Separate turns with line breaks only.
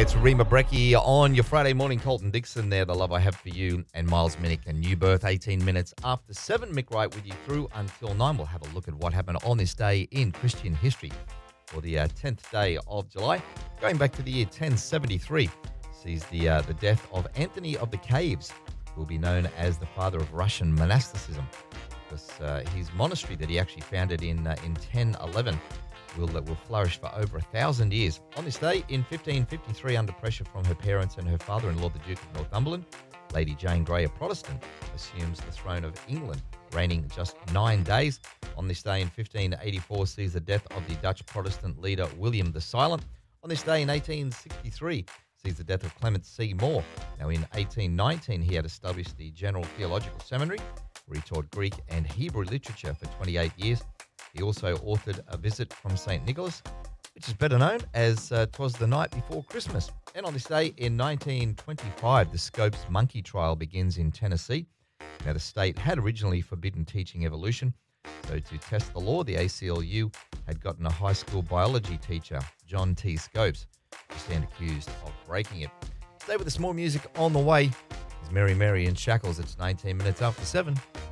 It's Rima Brecky on your Friday morning. Colton Dixon there, The Love I Have For You, and Miles Minnick and New Birth, 18 minutes after 7. Mick Wright with you through until 9. We'll have a look at what happened on this day in Christian history for the 10th day of July. Going back to the year 1073, sees the death of Anthony of the Caves, who will be known as the father of Russian monasticism, because his monastery that he actually founded in 1011 will flourish for over 1,000 years. On this day, in 1553, under pressure from her parents and her father-in-law, the Duke of Northumberland, Lady Jane Grey, a Protestant, assumes the throne of England, reigning just 9 days. On this day, in 1584, sees the death of the Dutch Protestant leader William the Silent. On this day, in 1863, sees the death of Clement C. Moore. Now, in 1819, he had established the General Theological Seminary, where he taught Greek and Hebrew literature for 28 years. He also authored A Visit from St. Nicholas, which is better known as 'Twas the Night Before Christmas. And on this day in 1925, the Scopes monkey trial begins in Tennessee. Now, the state had originally forbidden teaching evolution, so to test the law, the ACLU had gotten a high school biology teacher, John T. Scopes, to stand accused of breaking it. Stay with us, more music on the way. It's Mary Mary in Shackles. It's 19 minutes after 7.